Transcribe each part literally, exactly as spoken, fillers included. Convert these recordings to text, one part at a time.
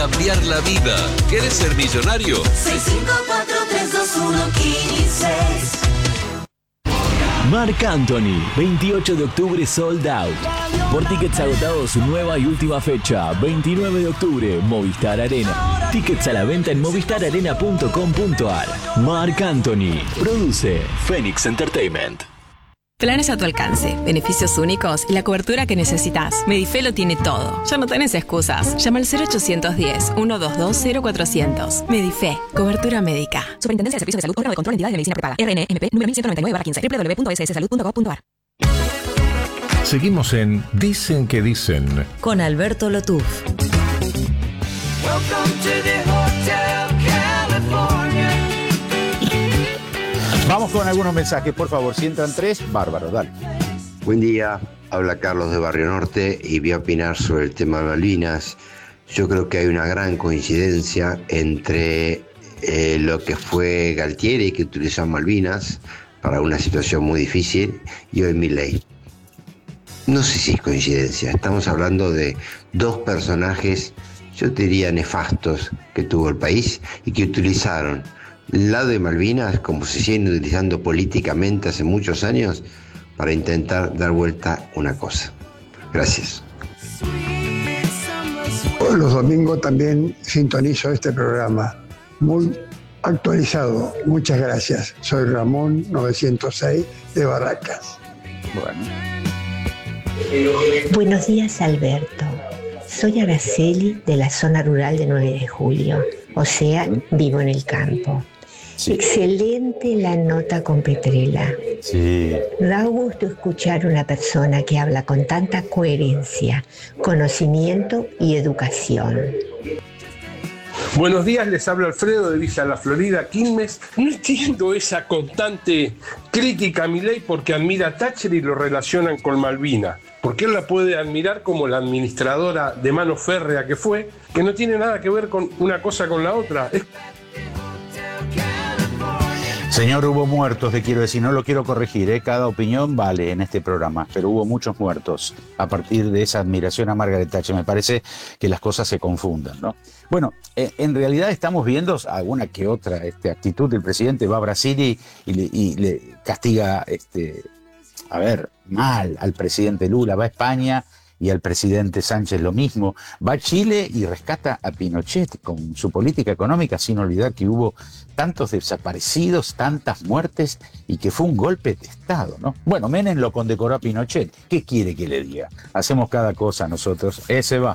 Cambiar la vida. ¿Querés ser millonario? seis cinco cuatro tres dos uno uno cinco. Marc Anthony, veintiocho de octubre sold out. Por tickets agotados, nueva y última fecha, veintinueve de octubre, Movistar Arena. Tickets a la venta en movistar arena punto com punto ar. Marc Anthony, produce Phoenix Entertainment. Planes a tu alcance, beneficios únicos y la cobertura que necesitas. Medifé lo tiene todo. Ya no tenés excusas. Llama al cero ochocientos diez, ciento veintidós, cero cuatrocientos. Medifé, cobertura médica. Superintendencia de Servicios de Salud, órgano de control de entidades de medicina prepaga. R N M P número mil ciento noventa y nueve barra quince. doble u doble u doble u punto s s salud punto gov punto ar. Seguimos en Dicen que Dicen con Alberto Lotuf. Welcome to the Hotel California. Vamos con algunos mensajes, por favor. Si entran tres, bárbaro, dale. Buen día, habla Carlos de Barrio Norte y voy a opinar sobre el tema de Malvinas. Yo creo que hay una gran coincidencia entre eh, lo que fue Galtieri, que utilizó Malvinas para una situación muy difícil, y hoy Milei. No sé si es coincidencia, estamos hablando de dos personajes, yo te diría nefastos, que tuvo el país y que utilizaron el lado de Malvinas, como se siguen utilizando políticamente hace muchos años, para intentar dar vuelta una cosa. Gracias. Los domingos también sintonizo este programa, muy actualizado. Muchas gracias. Soy Ramón novecientos seis de Barracas. Bueno. Buenos días, Alberto. Soy Araceli de la zona rural de nueve de julio, o sea, vivo en el campo. Sí. Excelente la nota con Petrella. Sí. Da gusto escuchar una persona que habla con tanta coherencia, conocimiento y educación. Buenos días, les habla Alfredo de Villa La Florida, Quilmes. No entiendo esa constante crítica a Milei porque admira a Thatcher y lo relacionan con Malvinas. Porque él la puede admirar como la administradora de mano férrea que fue, que no tiene nada que ver con una cosa con la otra. Es... Señor, hubo muertos, le quiero decir, no lo quiero corregir, ¿eh? Cada opinión vale en este programa, pero hubo muchos muertos a partir de esa admiración a Margaret Thatcher. Me parece que las cosas se confundan, ¿no? Bueno, eh, en realidad estamos viendo alguna que otra este, actitud del presidente. Va a Brasil y, y, le, y le castiga, este, a ver, mal al presidente Lula. Va a España y al presidente Sánchez lo mismo. Va a Chile y rescata a Pinochet con su política económica, sin olvidar que hubo tantos desaparecidos, tantas muertes y que fue un golpe de Estado, ¿no? Bueno, Menem lo condecoró a Pinochet. ¿Qué quiere que le diga? Hacemos cada cosa nosotros. Ese va.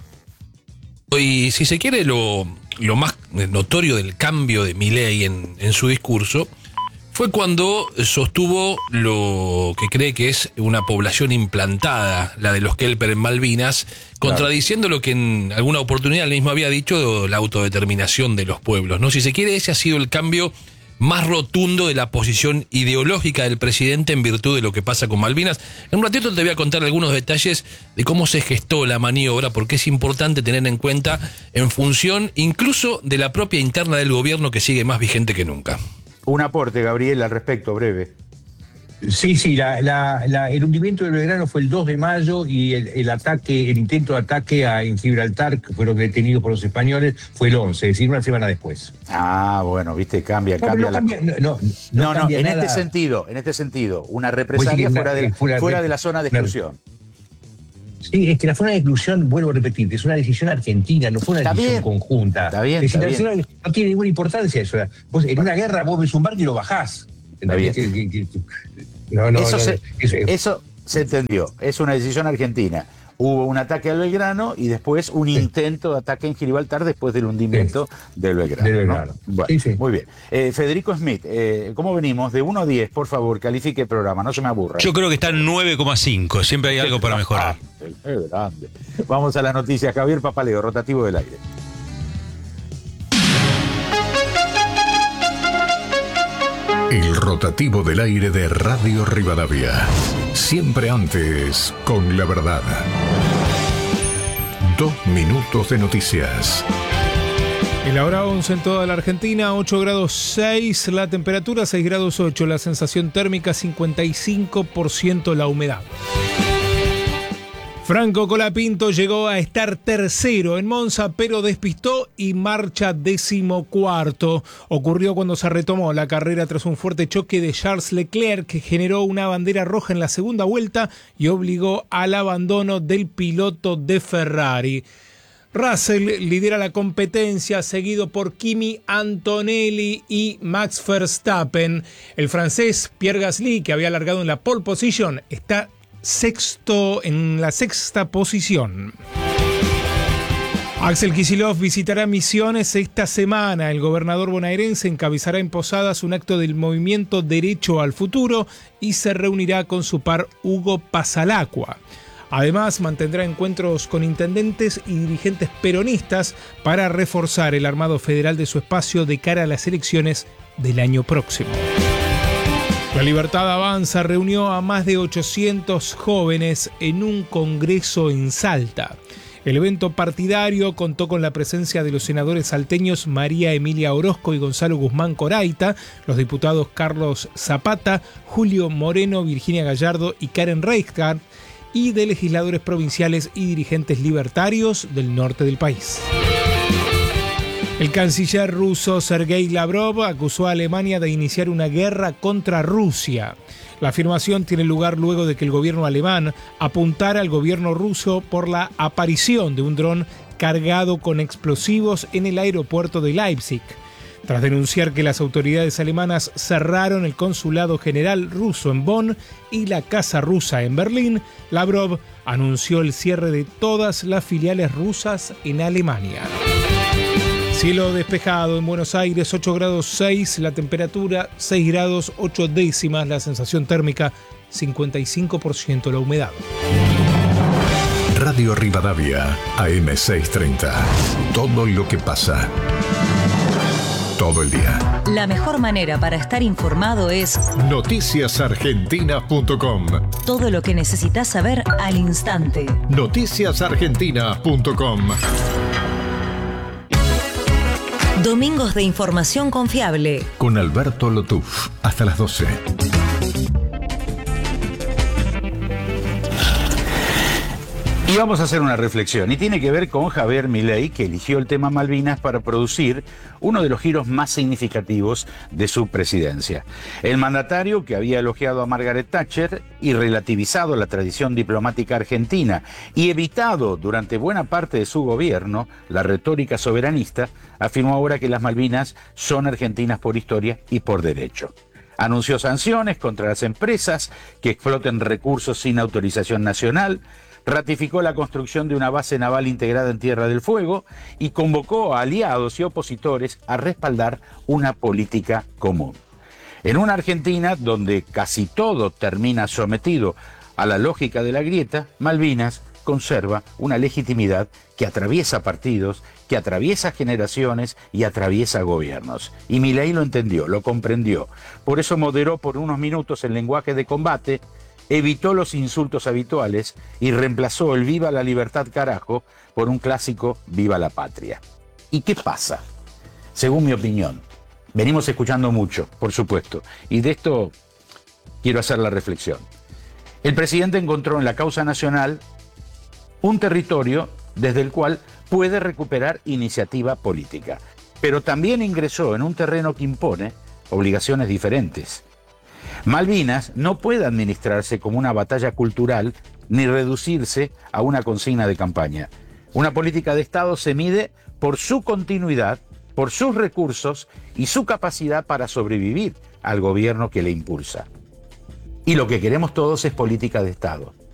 Y si se quiere, lo, lo más notorio del cambio de Milei en, en su discurso fue cuando sostuvo lo que cree que es una población implantada, la de los Kelper en Malvinas, contradiciendo claro. lo que en alguna oportunidad él mismo había dicho, la autodeterminación de los pueblos, ¿no? Si se quiere, ese ha sido el cambio más rotundo de la posición ideológica del presidente en virtud de lo que pasa con Malvinas. En un ratito te voy a contar algunos detalles de cómo se gestó la maniobra, porque es importante tener en cuenta en función incluso de la propia interna del gobierno, que sigue más vigente que nunca. Un aporte, Gabriel, al respecto, breve. Sí, sí, la, la, la, el hundimiento del Belgrano fue el dos de mayo y el, el ataque, el intento de ataque a, en Gibraltar, que fueron detenidos por los españoles, fue el once, es decir, una semana después. Ah, bueno, viste, cambia, no, cambia no la... Cambia, no, no, no, no, no cambia en nada. este sentido, en este sentido, una represalia fuera, de, fuera, fuera de la zona de exclusión. Sí, es que la zona de exclusión, vuelvo a repetir, es una decisión argentina, no fue una está decisión bien, conjunta. Está bien, está bien. No tiene ninguna importancia eso. Vos, en una guerra vos ves un barco y lo bajás. Está bien. Que, que, que, no, no, eso, no, se, eso, eso se entendió, es una decisión argentina. Hubo un ataque al Belgrano y después un sí. intento de ataque en Gibraltar después del hundimiento sí. del Belgrano. Del Belgrano. ¿no? Bueno, sí, sí. Muy bien. Eh, Federico Smith, eh, ¿cómo venimos? De uno a diez, por favor, califique el programa, no se me aburra. Yo creo que está en nueve coma cinco, siempre hay algo para mejorar. Es grande. Vamos a las noticias. Javier Papaleo, rotativo del aire. El rotativo del aire de Radio Rivadavia. Siempre antes, con la verdad. Dos minutos de noticias. En la hora once en toda la Argentina, ocho grados seis, la temperatura seis grados ocho, la sensación térmica cincuenta y cinco por ciento, la humedad. Franco Colapinto llegó a estar tercero en Monza, pero despistó y marcha decimocuarto. Ocurrió cuando se retomó la carrera tras un fuerte choque de Charles Leclerc, que generó una bandera roja en la segunda vuelta y obligó al abandono del piloto de Ferrari. Russell lidera la competencia, seguido por Kimi Antonelli y Max Verstappen. El francés Pierre Gasly, que había largado en la pole position, está sexto en la sexta posición. Axel Kicillof visitará Misiones esta semana. El gobernador bonaerense encabezará en Posadas un acto del movimiento Derecho al Futuro y se reunirá con su par Hugo Pasalacqua. Además, mantendrá encuentros con intendentes y dirigentes peronistas para reforzar el armado federal de su espacio de cara a las elecciones del año próximo. La Libertad Avanza reunió a más de ochocientos jóvenes en un congreso en Salta. El evento partidario contó con la presencia de los senadores salteños María Emilia Orozco y Gonzalo Guzmán Coraita, los diputados Carlos Zapata, Julio Moreno, Virginia Gallardo y Karen Reichhardt, y de legisladores provinciales y dirigentes libertarios del norte del país. El canciller ruso Sergei Lavrov acusó a Alemania de iniciar una guerra contra Rusia. La afirmación tiene lugar luego de que el gobierno alemán apuntara al gobierno ruso por la aparición de un dron cargado con explosivos en el aeropuerto de Leipzig. Tras denunciar que las autoridades alemanas cerraron el consulado general ruso en Bonn y la casa rusa en Berlín, Lavrov anunció el cierre de todas las filiales rusas en Alemania. Cielo despejado en Buenos Aires, ocho grados seis, la temperatura seis grados ocho décimas, la sensación térmica cincuenta y cinco por ciento la humedad. Radio Rivadavia, A M seiscientos treinta. Todo lo que pasa. Todo el día. La mejor manera para estar informado es noticias argentinas punto com. Todo lo que necesitas saber al instante. noticias argentinas punto com. Domingos de información confiable. Con Alberto Lotuf. Hasta las doce. Y vamos a hacer una reflexión, y tiene que ver con Javier Milei, que eligió el tema Malvinas para producir uno de los giros más significativos de su presidencia. El mandatario, que había elogiado a Margaret Thatcher y relativizado la tradición diplomática argentina y evitado durante buena parte de su gobierno la retórica soberanista, afirmó ahora que las Malvinas son argentinas por historia y por derecho. Anunció sanciones contra las empresas que exploten recursos sin autorización nacional, ratificó la construcción de una base naval integrada en Tierra del Fuego y convocó a aliados y opositores a respaldar una política común. En una Argentina donde casi todo termina sometido a la lógica de la grieta, Malvinas conserva una legitimidad que atraviesa partidos, que atraviesa generaciones y atraviesa gobiernos. Y Milei lo entendió, lo comprendió. Por eso moderó por unos minutos el lenguaje de combate, evitó los insultos habituales y reemplazó el "Viva la libertad, carajo" por un clásico "Viva la patria". ¿Y qué pasa? Según mi opinión, venimos escuchando mucho, por supuesto, y de esto quiero hacer la reflexión. El presidente encontró en la causa nacional un territorio desde el cual puede recuperar iniciativa política, pero también ingresó en un terreno que impone obligaciones diferentes. Malvinas no puede administrarse como una batalla cultural ni reducirse a una consigna de campaña. Una política de Estado se mide por su continuidad, por sus recursos y su capacidad para sobrevivir al gobierno que le impulsa. Y lo que queremos todos es política de Estado.